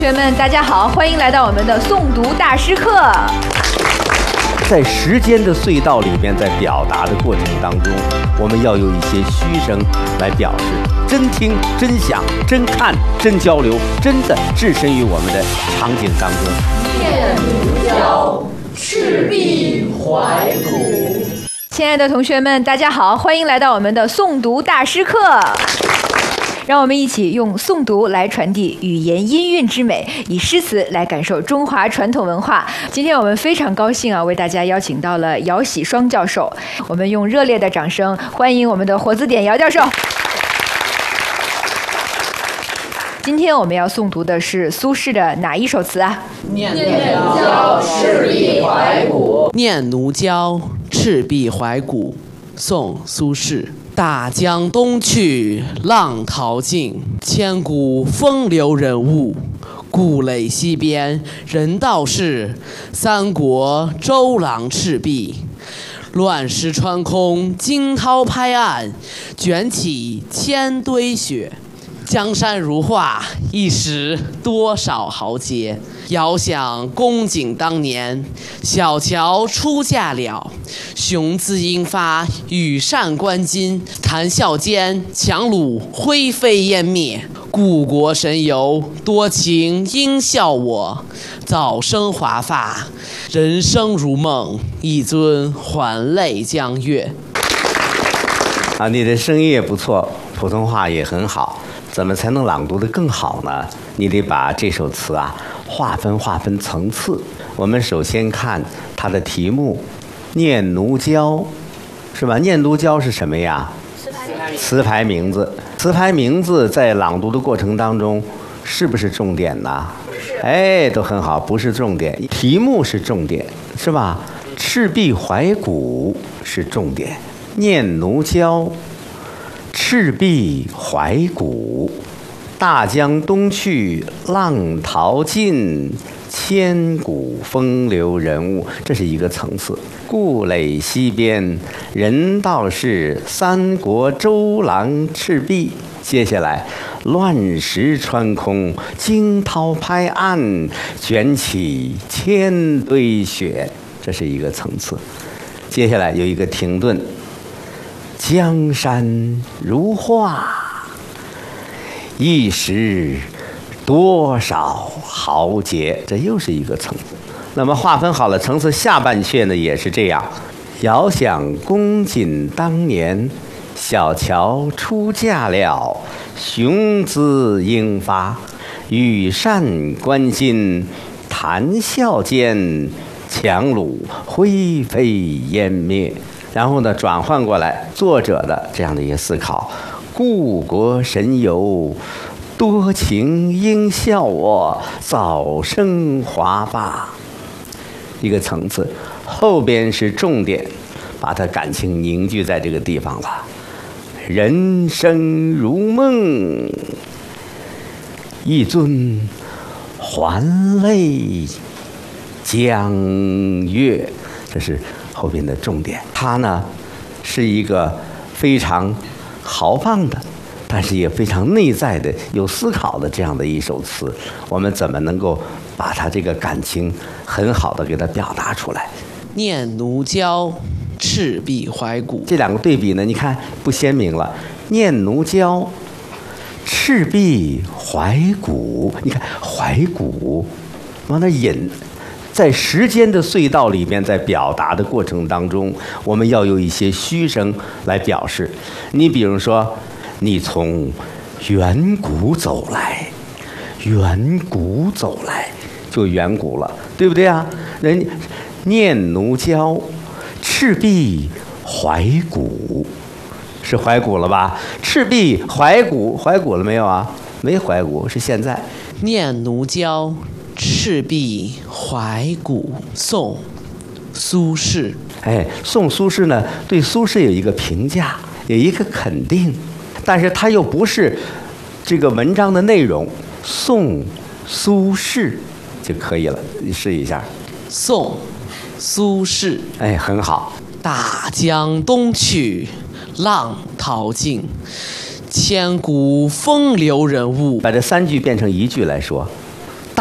同学们，大家好，欢迎来到我们的诵读大师课。 在时间的隧道里面，在表达的过程当中，我们要有一些虚声来表示真听、真想、真看、真交流，真的置身于我们的场景当中。 念奴娇，赤壁怀古。 亲爱的同学们，大家好，欢迎来到我们的诵读大师课。让我们一起用诵读来传递语言音韵之美，以诗词来感受中华传统文化。今天我们非常高兴为大家邀请到了姚喜双教授，我们用热烈的掌声欢迎我们的活字典姚教授。今天我们要诵读的是苏轼的哪一首词啊？ 念奴娇，赤壁怀古。 念奴娇，赤壁怀古。宋·苏轼。大江东去，浪淘尽，千古风流人物。故垒西边，人道是，三国周郎赤壁。乱石穿空，惊涛拍岸，卷起千堆雪。江山如画，一时多少豪杰。遥想公瑾当年，小乔出嫁了。雄姿英发，羽扇纶巾，谈笑间，樯橹灰飞烟灭。故国神游，多情应笑我。早生华发，人生如梦，一尊还酹江月。 你的声音也不错，普通话也很好，怎么才能朗读得更好呢？你得把这首词划分层次。我们首先看它的题目，念奴娇，是吧？念奴娇是什么呀？词牌名字。词牌名字在朗读的过程当中，是不是重点呢？哎，都很好，不是重点。题目是重点，是吧？赤壁怀古是重点。念奴娇，赤壁怀古。大江东去，浪淘尽，千古风流人物，这是一个层次。故垒西边，人道是，三国周郎赤壁。接下来，乱石穿空，惊涛拍岸，卷起千堆雪，这是一个层次。接下来有一个停顿，江山如画，一时多少豪杰，这又是一个层次。那么划分好了层次，下半阙呢也是这样。遥想公瑾当年，小乔出嫁了。雄姿英发，羽扇纶巾，谈笑间，樯橹灰飞烟灭。然后呢，转换过来作者的这样的一些思考。故国神游，多情应笑我，早生华发。一个层次，后边是重点，把它感情凝聚在这个地方了。人生如梦，一尊还酹江月，这是后边的重点。它呢是一个非常豪放的，但是也非常内在的、有思考的这样的一首词。我们怎么能够把它这个感情很好的给它表达出来？ 念奴娇，赤壁怀古。 这两个对比呢，你看不鲜明了。念奴娇，赤壁怀古。你看怀古往那引，在时间的隧道里面，在表达的过程当中，我们要有一些虚声来表示。你比如说，你从远古走来，远古走来就远古了，对不对啊？人念奴娇，赤壁怀古，是怀古了吧？赤壁怀古，怀古了没有啊？没怀古，是现在。 念奴娇，赤壁怀古。宋·苏轼。 宋苏轼呢，对苏轼有一个评价，有一个肯定，但是他又不是这个文章的内容。宋苏轼就可以了，你试一下。 宋苏轼。 很好。 大江东去，浪淘尽，千古风流人物。 把这三句变成一句来说。